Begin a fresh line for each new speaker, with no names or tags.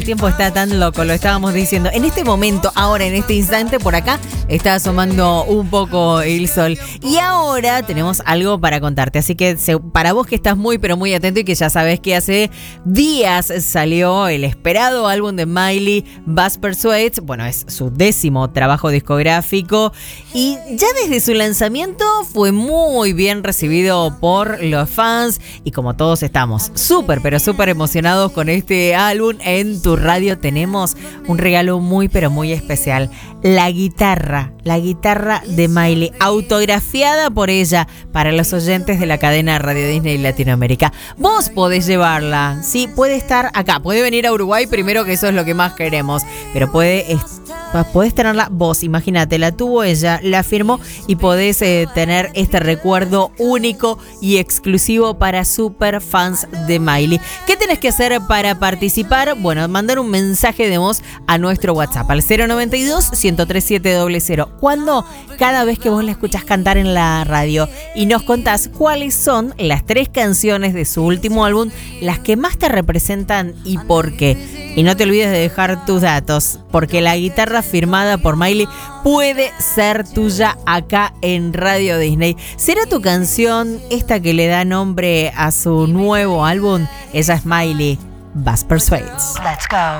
El tiempo está tan loco, lo estábamos diciendo. En este momento, ahora, en este instante, por acá, está asomando un poco el sol. Y ahora tenemos algo para contarte. Así que para vos que estás muy, pero muy atento y que ya sabés que hace días salió el esperado álbum de Miley, Buzz Persuades. Bueno, es su 10º trabajo discográfico. Y ya desde su lanzamiento fue muy bien recibido por los fans. Y como todos estamos súper, pero súper emocionados con este álbum, en tu radio tenemos un regalo muy, pero muy especial. La guitarra de Miley, autografiada por ella para los oyentes de la cadena Radio Disney Latinoamérica. Vos podés llevarla, sí, puede estar acá, puede venir a Uruguay primero, que eso es lo que más queremos, pero podés tenerla vos, imagínate, la tuvo ella, la firmó y podés tener este recuerdo único y exclusivo para super fans de Miley. ¿Qué tenés que hacer para participar? Bueno, mandar un mensaje de voz a nuestro WhatsApp al 092-103-700. ¿Cuándo? Cada vez que vos la escuchás cantar en la radio y nos contás cuáles son las 3 canciones de su último álbum, las que más te representan y por qué. Y no te olvides de dejar tus datos, porque la guitarra firmada por Miley puede ser tuya acá en Radio Disney. ¿Será tu canción esta que le da nombre a su nuevo álbum? Ella es Miley, Buzz Persuades.
Let's go.